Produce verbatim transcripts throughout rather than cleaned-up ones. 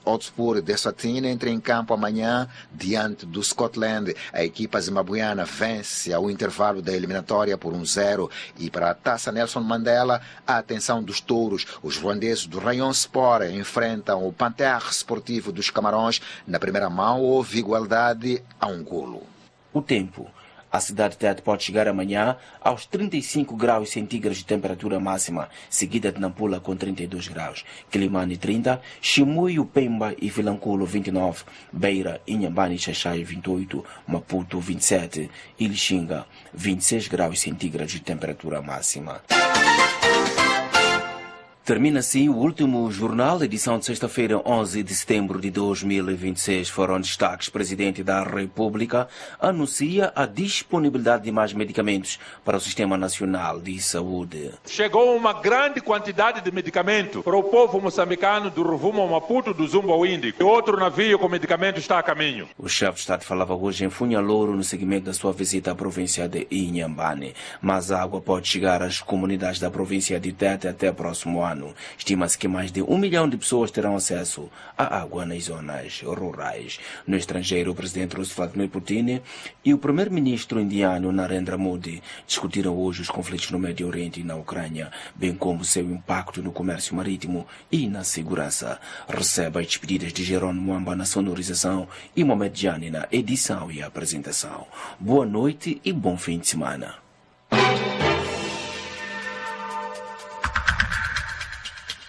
Hotspur de Eswatini entra em campo amanhã diante do Scotland. A equipa zimbabuiana vence ao intervalo da eliminatória por um zero. E para a Taça Nelson Mandela, a atenção dos touros. Os ruandeses do Rayon Sport enfrentam o Panthère Sportivo dos Camarões. Na primeira mão houve igualdade a um golo. O tempo. A cidade de Tete pode chegar amanhã aos trinta e cinco graus centígrados de temperatura máxima, seguida de Nampula com trinta e dois graus, Quilimane trinta, Chimoio, Pemba e Vilanculo vinte e nove, Beira, Inhambane e Xaixai vinte e oito, Maputo vinte e sete e Lixinga vinte e seis graus centígrados de temperatura máxima. Termina assim o último jornal, edição de sexta-feira, onze de setembro de dois mil e vinte e seis. Foram destaques. Presidente da República anuncia a disponibilidade de mais medicamentos para o Sistema Nacional de Saúde. Chegou uma grande quantidade de medicamento para o povo moçambicano do rumo ao Maputo, do Zumbo ao Índico. Outro navio com medicamento está a caminho. O chefe de Estado falava hoje em Funha Louro no seguimento da sua visita à província de Inhambane. Mas a água pode chegar às comunidades da província de Tete até próximo ano. Estima-se que mais de um milhão de pessoas terão acesso à água nas zonas rurais. No estrangeiro, o presidente russo Vladimir Putin e o primeiro-ministro indiano Narendra Modi discutiram hoje os conflitos no Médio Oriente e na Ucrânia, bem como seu impacto no comércio marítimo e na segurança. Receba as despedidas de Jerônimo Mwamba na sonorização e Mohamed Jani na edição e apresentação. Boa noite e bom fim de semana.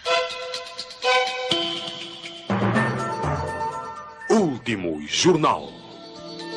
Último Jornal.